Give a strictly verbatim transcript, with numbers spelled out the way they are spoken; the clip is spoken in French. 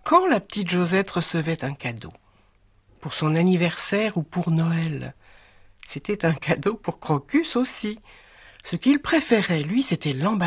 quand la petite Josette recevait un cadeau, pour son anniversaire ou pour Noël, c'était un cadeau pour Crocus aussi. Ce qu'il préférait, lui, c'était l'emballage.